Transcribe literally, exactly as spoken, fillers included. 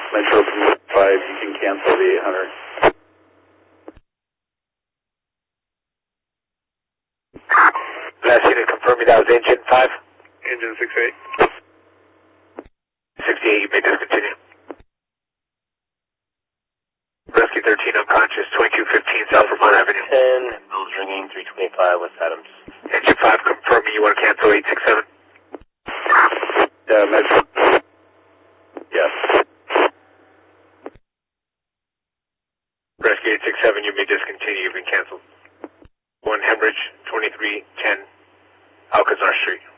Metro five, you can cancel the eight hundred. Last unit, confirm me that was engine five? Engine six eight. sixty-eight, you may discontinue. Rescue thirteen unconscious, twenty-two fifteen South Vermont Avenue. ten, bells ringing, three twenty-five West Adams. Engine five, confirm me you want to cancel eight six seven? Yeah, Metro. Yes. Rescue eight six seven, you may discontinue, you've been canceled. one Hemorrhage, twenty-three ten Alcazar Street.